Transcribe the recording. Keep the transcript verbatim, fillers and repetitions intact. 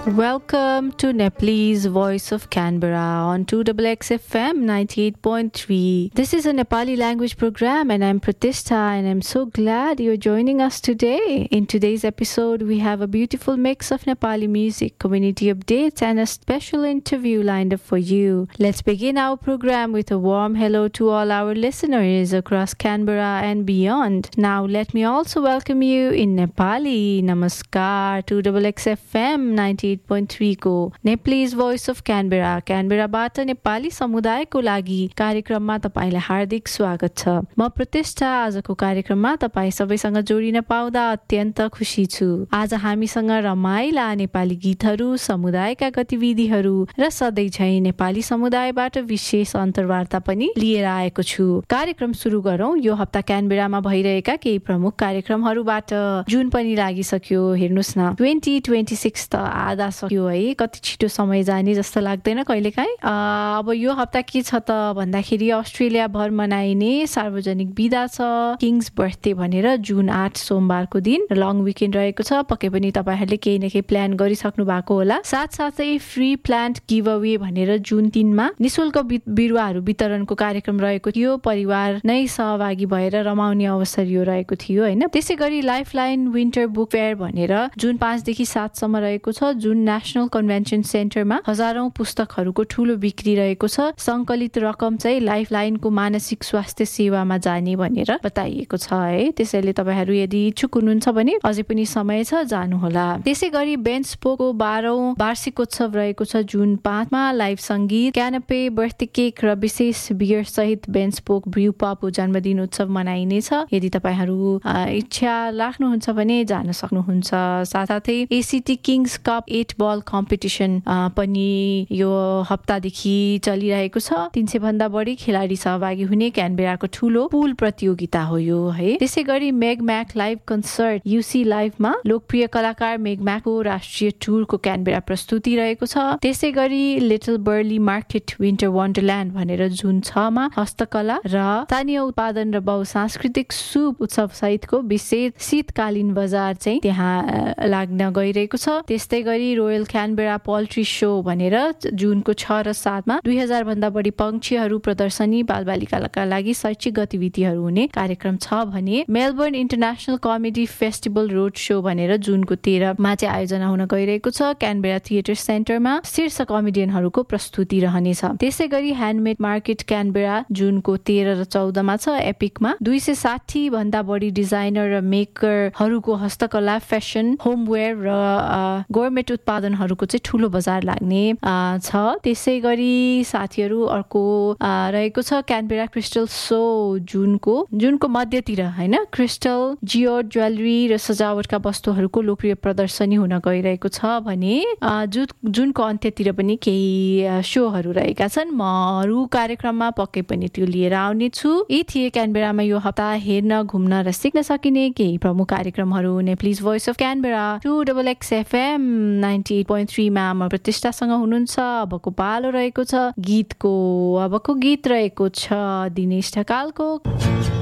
Welcome to Nepalese Voice of Canberra on two X X F M ninety-eight point three. This is a Nepali language program and I'm Pratishtha and I'm so glad you're joining us today. In today's episode, we have a beautiful mix of Nepali music, community updates and a special interview lined up for you. Let's begin our program with a warm hello to all our listeners across Canberra and beyond. Now let me also welcome you in Nepali. Namaskar to two X X F M ninety-eight point three को Nepalese Voice of Canberra, क्यानबेराबाट Nepali समुदायको लागि कार्यक्रममा तपाईलाई हार्दिक स्वागत छ। म प्रतिष्ठा आजको कार्यक्रममा तपाई सबैसँग जोडिन पाउँदा अत्यन्त खुसी छु। आज हामीसँग रमाइला नेपाली गीतहरू, समुदायका गतिविधिहरू र सधैँ झैं नेपाली समुदायबाट विशेष अन्तर्वार्ता पनि लिएर आएको छु। कार्यक्रम सुरु गरौँ। यो हप्ता क्यानबेरामा भइरहेका केही प्रमुख कार्यक्रमहरूबाट जुन पनि लागिसक्यो। हेर्नुस् न, ट्वेन्टी ट्वेन्टी सिक्स त आधा सक्यो है। कति छिटो समय जाने जस्तो लाग्दैन कहिलेकाहीँ। अब यो हप्ता के छ त भन्दाखेरि अस्ट्रेलिया भर मनाइने सार्वजनिक बिदा छ, किङ्स बर्थडे भनेर जुन आठ सोमबारको दिन लङ विकेन्ड रहेको छ। पक्कै पनि तपाईहरुले केही न केही प्लान गरिसक्नु भएको होला। साथसाथै फ्री प्लान्ट गिभ अवे भनेर जुन तीनमा निशुल्क बिरुवाहरू वितरणको कार्यक्रम रहेको थियो। परिवार नै सहभागी भएर रमाउने अवसर यो रहेको थियो हैन। त्यसैगरी लाइफलाइन विन्टर बुक फेयर भनेर जुन पाँच देखि सात सम्म रहेको छ। जुन नेशनल कन्भेन्सन सेन्टरमा हजारौं पुस्तकहरूको ठूलो बिक्री रहेको छ। संकलित रकम चाहिँ लाइफलाइनको मानसिक स्वास्थ्य सेवामा जाने भनेर बताइएको छ है। त्यसैले तपाईहरु यदि इच्छुक हुनुहुन्छ भने अझै पनि समय छ, जानु होला। त्यसैगरी बेन्चपोको बाह्रौं वार्षिकोत्सव रहेको छ जुन पाँच मा। लाइभ संगीत, क्यानपे, बर्थडे केक र विशेष बियर सहित बेन्चपोक ब्रु पबको जन्मदिन उत्सव मनाइनेछ। यदि तपाईहरु इच्छा राख्नुहुन्छ भने जान सक्नुहुन्छ। साथसाथै ACT Kings cup at ball competition पनि यो हप्तादेखि चलिरहेको छ। तीन सय भन्दा बढी खेलाडी सहभागी हुने क्यानबेराको ठूलो पुल प्रतियोगिता हो यो है। त्यसैगरी मेगम्याक लाइभ कन्सर्ट यूसी लाइभमा लोकप्रिय कलाकार मेगम्याकको राष्ट्रिय टुरको क्यानबेरा प्रस्तुति रहेको छ। त्यसैगरी little barley market winter Wonderland भनेर जुन छ मा हस्तकला र स्थानीय उत्पादन र बहुसांस्कृतिक सुप उत्सव सहितको विशेष शीतकालीन बजार चाहिँ त्यहाँ लाग्न गइरहेको छ। त्यस्तै गरी रोयल क्यानबेरा पोल्ट्री शो भनेर जुनको छ र सात मा दुई हजार भन्दा बढी पंक्षीहरू प्रदर्शनी, बालबालिकाका लागि शैक्षिक गतिविधिहरू हुने कार्यक्रम छ भने Melbourne international comedy festival road show भनेर जुनको तेह्र मा चाहिँ आयोजना हुन गइरहेको छ। क्यानबेरा थिएटर सेन्टरमा शीर्ष कमेडियनहरूको प्रस्तुति रहनेछ। त्यसैगरी ह्यान्डमेड मार्केट क्यानबेरा जुनको तेह्र र चौध मा छ। एपिकमा दुई सय साठी भन्दा बढी डिजाइनर र मेकरहरूको हस्तकला, फेसन, होमवेयर र गोर्मेट उत्पादनहरूको चाहिँ ठूलो बजार लाग्ने छ। त्यसै गरी साथीहरू अर्को रहेको छ क्यानबेरा क्रिस्टल शो जुनको जुनको मध्यतिर हैन। क्रिस्टल, जियो ज्वेलरी र सजावटका वस्तुहरूको लोकप्रिय प्रदर्शनी हुन गइरहेको छ भने जुनको अन्त्यतिर पनि केही शोहरू रहेका छन्। म अरू कार्यक्रममा पक्कै पनि त्यो लिएर आउने छु। यी थिए क्यानबेरामा यो हप्ता हेर्न, घुम्न र सिक्न सकिने केही प्रमुख कार्यक्रमहरू। Nepalese voice of Canberra two double x F am ninety at point three मा म प्रतिष्ठासँग हुनुहुन्छ। अबको पालो रहेको छ गीतको। अबको गीत रहेको छ दिनेश ढकालको